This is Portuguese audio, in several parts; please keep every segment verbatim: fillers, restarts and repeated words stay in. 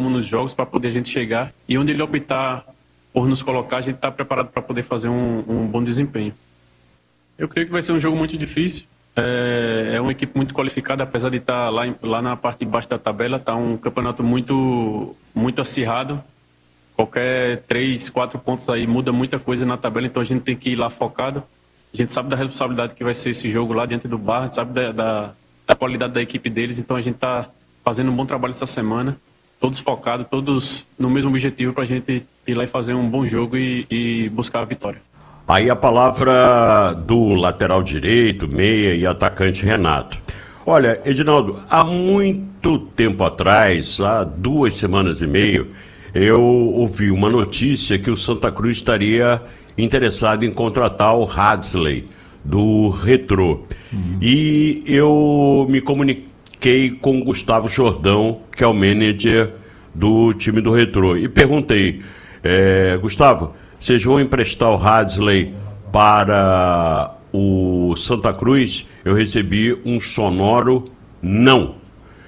como nos jogos, para poder a gente chegar. E onde ele optar por nos colocar, a gente está preparado para poder fazer um, um bom desempenho. Eu creio que vai ser um jogo muito difícil. É, é uma equipe muito qualificada, apesar de estar lá, em, lá na parte de baixo da tabela. Está um campeonato muito, muito acirrado. Qualquer três, quatro pontos aí muda muita coisa na tabela, então a gente tem que ir lá focado. A gente sabe da responsabilidade que vai ser esse jogo lá diante do Barra, a gente sabe da, da, da qualidade da equipe deles, então a gente está fazendo um bom trabalho essa semana, todos focados, todos no mesmo objetivo para a gente ir lá e fazer um bom jogo e, e buscar a vitória. Aí a palavra do lateral direito, meia e atacante Renato. Olha, Edinaldo, há muito tempo atrás, há duas semanas e meio, eu ouvi uma notícia que o Santa Cruz estaria interessado em contratar o Hadley, do Retrô. Uhum. E eu me comuniquei com o Gustavo Jordão, que é o manager do time do Retrô, e perguntei, é, Gustavo, vocês vão emprestar o Hadley para o Santa Cruz? Eu recebi um sonoro não.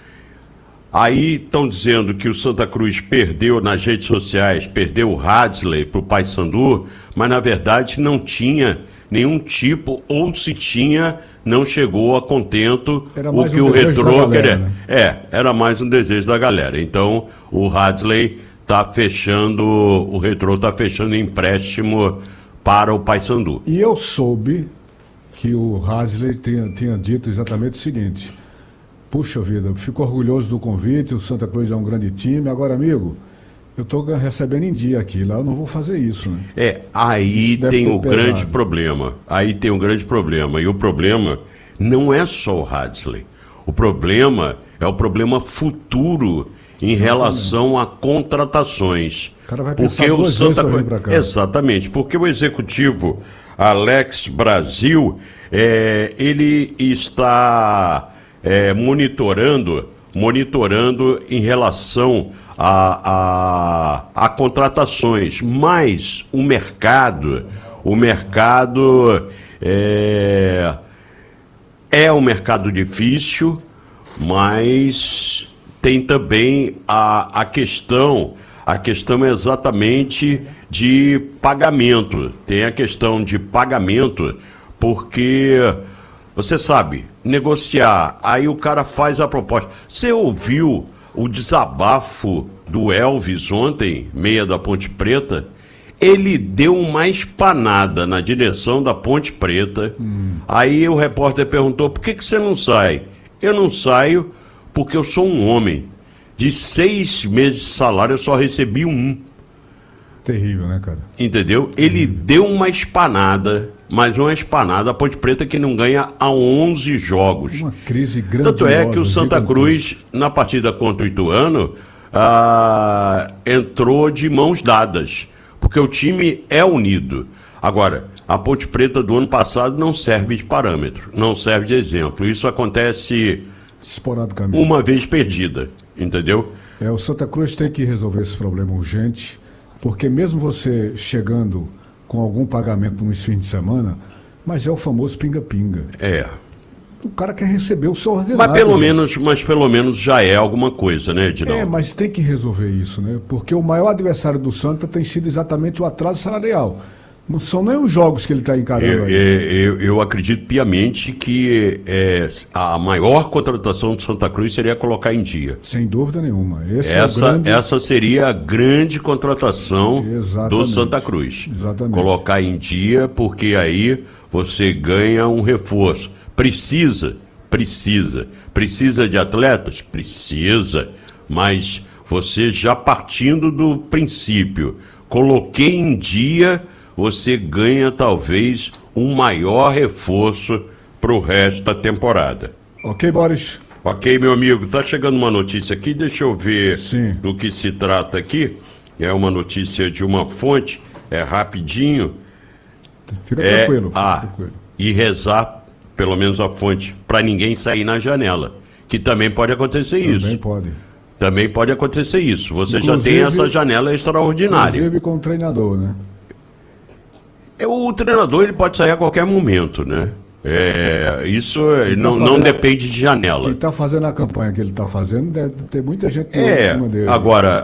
Aí estão dizendo que o Santa Cruz perdeu nas redes sociais, perdeu o Hadley para o Paysandu, mas na verdade não tinha nenhum tipo, ou se tinha, não chegou a contento o que um o Retrô queria. Né? É, era mais um desejo da galera. Então o Hadley está fechando, o Retrô está fechando empréstimo para o Paysandu. E eu soube que o Hadley tinha, tinha dito exatamente o seguinte: puxa vida, fico orgulhoso do convite, o Santa Cruz é um grande time. Agora, amigo, eu estou recebendo em dia aqui, lá eu não vou fazer isso, né? É, aí tem o grande problema, aí tem um grande problema, e o problema não é só o Hadley, o problema é o problema futuro em exatamente. Relação a contratações. O cara vai pensar porque duas o Santa Cruz pra cá. Exatamente, porque o executivo Alex Brasil, é, ele está... É, monitorando, monitorando em relação a, a, a contratações, mas o mercado, o mercado é, é um mercado difícil, mas tem também a, a questão, a questão exatamente de pagamento, tem a questão de pagamento, porque você sabe, negociar, aí o cara faz a proposta. Você ouviu o desabafo do Elvis ontem, meia da Ponte Preta? Ele deu uma espanada na direção da Ponte Preta. Hum. Aí o repórter perguntou, por que, que você não sai? Eu não saio porque eu sou um homem. De seis meses de salário eu só recebi um. Terrível, né, cara? Entendeu? Ele Terrível. Deu uma espanada, mas uma espanada, a Ponte Preta que não ganha há onze jogos. Uma crise grande. Tanto é que o Santa Cruz, na partida contra o Ituano, ah, entrou de mãos dadas, porque o time é unido. Agora, a Ponte Preta do ano passado não serve de parâmetro, não serve de exemplo. Isso acontece esporadicamente, uma vez perdida, entendeu? É, o Santa Cruz tem que resolver esse problema urgente, porque mesmo você chegando com algum pagamento nos fins de semana, mas é o famoso pinga-pinga. É. O cara quer receber o seu ordenado. Mas pelo menos, mas pelo menos já é alguma coisa, né, Edinaldo? É, mas tem que resolver isso, né? Porque o maior adversário do Santa tem sido exatamente o atraso salarial. Não são nem os jogos que ele está encarando eu, aí. Eu, eu acredito piamente que é, a maior contratação do Santa Cruz seria colocar em dia. Sem dúvida nenhuma. Esse essa, é o grande... essa seria a grande contratação Exatamente. Do Santa Cruz. Exatamente. Colocar em dia, porque aí você ganha um reforço. Precisa, precisa. Precisa de atletas? Precisa. Mas você já partindo do princípio, coloquei em dia... você ganha talvez um maior reforço para o resto da temporada. Ok, Boris? Ok, meu amigo. Tá chegando uma notícia aqui, deixa eu ver Sim. do que se trata aqui. É uma notícia de uma fonte, é rapidinho. Fica é, tranquilo. Fica ah, tranquilo. E rezar, pelo menos a fonte, para ninguém sair na janela. Que também pode acontecer também isso. Também pode. Também pode acontecer isso. Você inclusive, já tem essa janela extraordinária. Inclusive com o treinador, né? O treinador ele pode sair a qualquer momento, né? É, isso tá não, fazendo, não depende de janela. Quem está fazendo a campanha que ele está fazendo, deve ter muita gente é, em cima dele. Agora,